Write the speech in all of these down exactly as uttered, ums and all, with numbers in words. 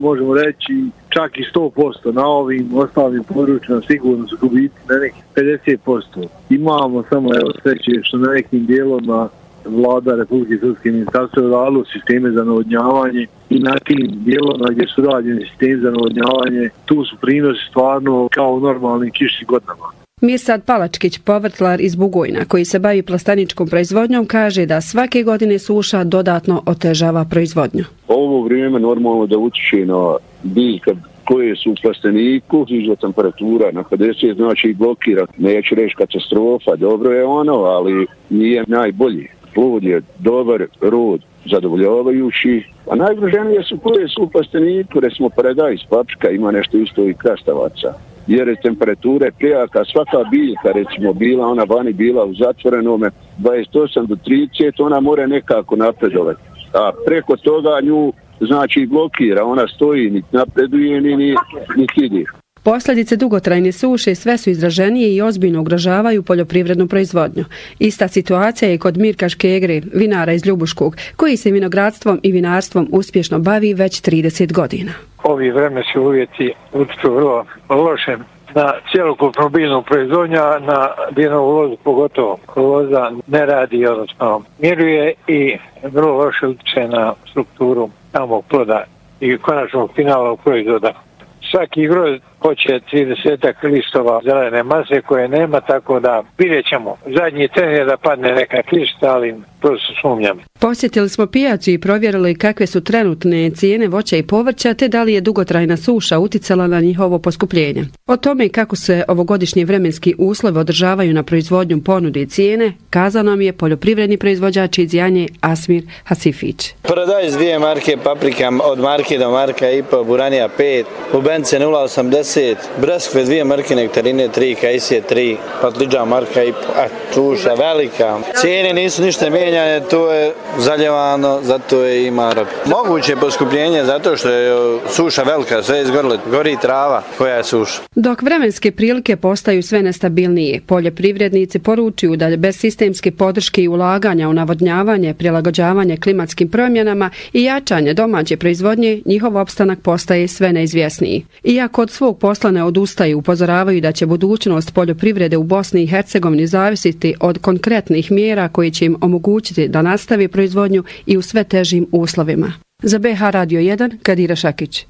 možemo reći čak i sto posto, na ovim ostalim područjima sigurno su gubici na nekih pedeset posto. Imamo samo evo sreće što na nekim dijelovima vlada Republike Srpske ministarstvo je dalo sisteme za navodnjavanje i na tim dijelovima gdje su rađeni sistemi za navodnjavanje, tu su prinosi stvarno kao u normalnim kišnim godinama. Mirsad Palačkić, povrtlar iz Bugojna, koji se bavi plastaničkom proizvodnjom, kaže da svake godine suša dodatno otežava proizvodnju. Ovo vrijeme normalno da utječe na biljke koje su u plastaniku, niža temperatura na pedeset, znači blokira. Neću reći katastrofa, dobro je ono, ali nije najbolji. Plod je dobar, rod zadovoljavajući, a najgroženije su koje su u plastaniku, recimo paradajz, paprika, ima nešto isto i krastavaca. Jer je temperatura prijaka, svaka biljka, recimo bila ona vani, bila u zatvorenome dvadeset osam do trideset, ona mora nekako napredovati. A preko toga nju znači blokira, ona stoji, niti napreduje, niti ni ide. Posljedice dugotrajne suše sve su izraženije i ozbiljno ugrožavaju poljoprivrednu proizvodnju. Ista situacija je kod Mirka Škegre, vinara iz Ljubuškog, koji se vinogradstvom i vinarstvom uspješno bavi već trideset godina. Ovi vremenski uvjeti utječu vrlo loše na cjelokupnu biljnu proizvodnju, na biljnu lozu pogotovo. Loza ne radi, odnosno miruje i vrlo loše utječe na strukturu samog ploda i konačnog finalnog proizvoda. Svaki grozd hoće tridesetak listova zelene mase koje nema, tako da vidjet ćemo. Zadnji tren je da padne neka kišta, ali prosto sumnjam. Posjetili smo pijacu i provjerili kakve su trenutne cijene voća i povrća, te da li je dugotrajna suša uticala na njihovo poskupljenje. O tome kako se ovogodišnji vremenski uslovi održavaju na proizvodnju ponude i cijene, kazao nam je poljoprivredni proizvođač iz Janje Asmir Hasifić. Paradajz dvije marke, paprika od marke do marka i po, buranija pet, lubence nula osamdeset, breskve dvije marke, nektarine tri, kajsije tri, patliđa marka i po, a suša velika. Cijene nisu ništa mijenjane, to je zaljevano, zato je ima rob. Moguće poskupljenje zato što je suša velika, sve izgorilo, gori trava koja je suša. Dok vremenske prilike postaju sve nestabilnije, poljoprivrednici poručuju da bez sistemske podrške i ulaganja u navodnjavanje, prilagođavanje klimatskim promjenama i jačanje domaće proizvodnje, njihov opstanak postaje sve neizvjesniji. Iako od svog posla ne odustaju, upozoravaju da će budućnost poljoprivrede u Bosni i Hercegovini zavisiti od konkretnih mjera koje će im omogućiti da nastavi proizvodnju i u sve težim uslovima. Za B H Radio jedan, Kadira Šakić.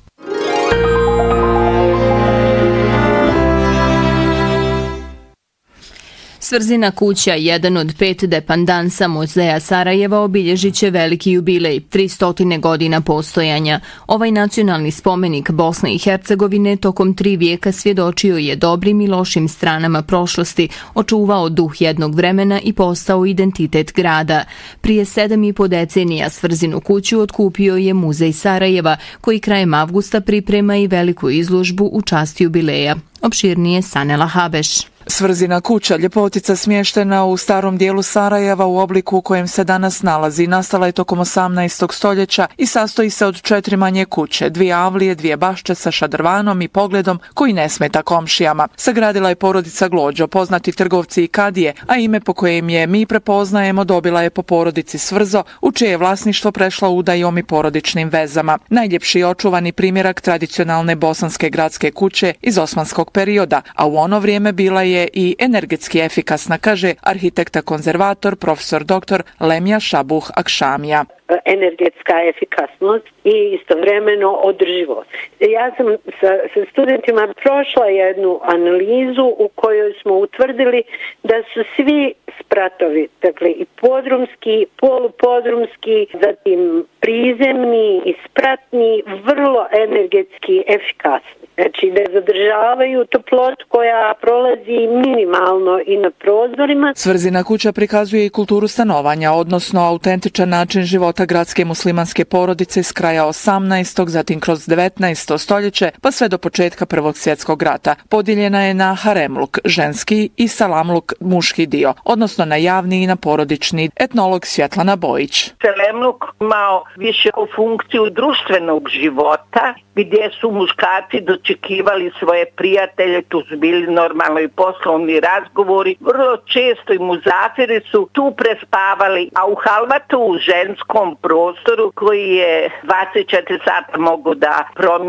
Svrzina kuća, jedan od pet depandansa Muzeja Sarajeva, obilježit će veliki jubilej, tristo godina postojanja. Ovaj nacionalni spomenik Bosne i Hercegovine tokom tri vijeka svjedočio je dobrim i lošim stranama prošlosti, očuvao duh jednog vremena i postao identitet grada. Prije sedam i po decenija Svrzinu kuću otkupio je Muzej Sarajeva, koji krajem avgusta priprema i veliku izložbu u čast jubileja. Opširnije Sanela Habeš. Svrzina kuća, ljepotica smještena u starom dijelu Sarajeva u obliku u kojem se danas nalazi, nastala je tokom osamnaestog stoljeća i sastoji se od četiri manje kuće, dvije avlije, dvije bašče sa šadrvanom i pogledom koji ne smeta komšijama. Sagradila je porodica Glođo, poznati trgovci i kadije, a ime po kojem je mi prepoznajemo dobila je po porodici Svrzo, u čije je vlasništvo prešla udajom i porodičnim vezama. Najljepši i očuvani primjerak tradicionalne bosanske gradske kuće iz osmanskog perioda, a u ono vrijeme bila je je i energetski efikasna, kaže arhitekta-konzervator profesor doktor Lemja Šabuh Akšamija. Energetska efikasnost i istovremeno održivost. Ja sam sa, sa studentima prošla jednu analizu u kojoj smo utvrdili da su svi spratovi, dakle i podrumski, polupodrumski, zatim prizemni i spratni, vrlo energetski efikasni. Znači da zadržavaju toplotu koja prolazi minimalno i na prozorima. Svrzina kuća prikazuje i kulturu stanovanja, odnosno autentičan način života gradske muslimanske porodice s kraja osamnaestog, zatim kroz devetnaesto stoljeće, pa sve do početka Prvog svjetskog rata. Podijeljena je na haremluk, ženski, i salamluk, muški dio, odnosno na javni i na porodični. Etnolog Svjetlana Bojić. Salamluk imao više funkciju društvenog života, gdje su muškarci dočekivali svoje prijatelje, tu su bili normalno i poslovni razgovori. Vrlo često i muzafiri su tu prespavali, a u halvatu u ženskom prostoru koji je dvadeset četiri sata mogu da promijeni